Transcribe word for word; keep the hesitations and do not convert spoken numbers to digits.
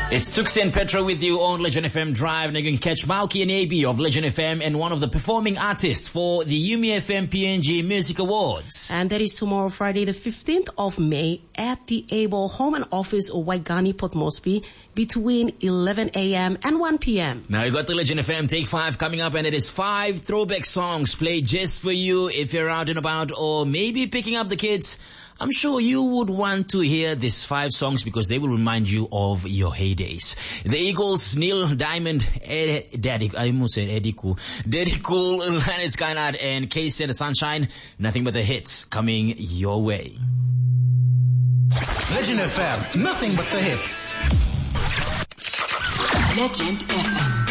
It's Tuxi and Petra with you on Legend F M Drive, and you can catch Mauki and A B of Legend F M and one of the performing artists for the Yumi F M P N G Music Awards. And that is tomorrow, Friday the fifteenth of May at the Able Home and Office of Waigani, Port Moresby, between eleven a.m. and one p.m. Now you got the Legend F M Take five coming up, and it is five throwback songs played just for you if you're out and about or maybe picking up the kids. I'm sure you would want to hear these five songs because they will remind you of your heydays. The Eagles, Neil Diamond, Ed, Daddy, I almost said Eddie Cool, Daddy Cool, Lynyrd Skynyrd, and Casey and the Sunshine. Nothing but the hits coming your way. Legend F M, nothing but the hits. Legend F M.